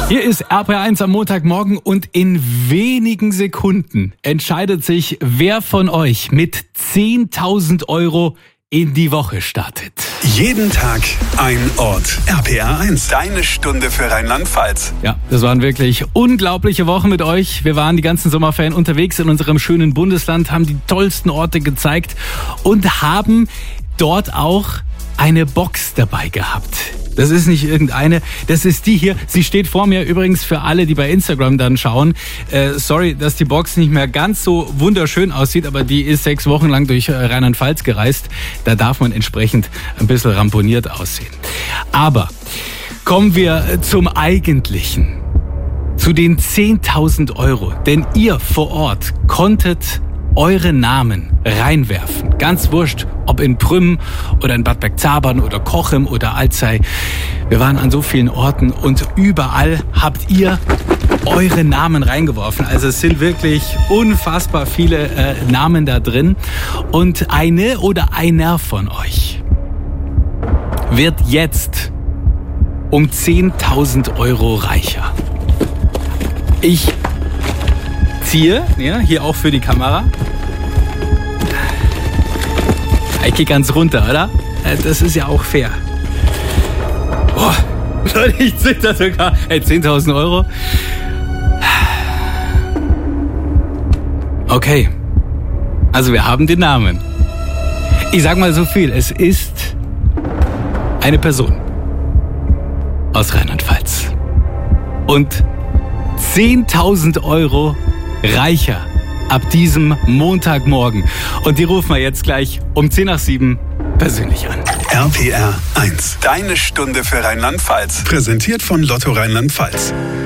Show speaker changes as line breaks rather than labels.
Hier ist RPR1 am Montagmorgen und in wenigen Sekunden entscheidet sich, wer von euch mit 10.000 Euro in die Woche startet.
Jeden Tag ein Ort. RPR1, deine Stunde für Rheinland-Pfalz.
Ja, das waren wirklich unglaubliche Wochen mit euch. Wir waren die ganzen Sommerferien unterwegs in unserem schönen Bundesland, haben die tollsten Orte gezeigt und haben dort auch eine Box dabei gehabt. Das ist nicht irgendeine, das ist die hier. Sie steht vor mir übrigens für alle, die bei Instagram dann schauen. Sorry, dass die Box nicht mehr ganz so wunderschön aussieht, aber die ist 6 Wochen lang durch Rheinland-Pfalz gereist. Da darf man entsprechend ein bisschen ramponiert aussehen. Aber kommen wir zum Eigentlichen. Zu den 10.000 Euro. Denn ihr vor Ort konntet eure Namen reinwerfen. Ganz wurscht, ob in Prüm oder in Bad Bergzabern oder Cochem oder Alzey. Wir waren an so vielen Orten und überall habt ihr eure Namen reingeworfen. Also es sind wirklich unfassbar viele Namen da drin. Und eine oder einer von euch wird jetzt um 10.000 Euro reicher. Ich ziehe, ja, hier auch für die Kamera. Ich gehe ganz runter, oder? Das ist ja auch fair. Boah, Leute, ich zitter sogar. 10.000 Euro. Okay, also wir haben den Namen. Ich sag mal so viel, es ist eine Person aus Rheinland-Pfalz. Und 10.000 Euro reicher ab diesem Montagmorgen. Und die rufen wir jetzt gleich um 6:50 persönlich an.
RPR1, deine Stunde für Rheinland-Pfalz. Präsentiert von Lotto Rheinland-Pfalz.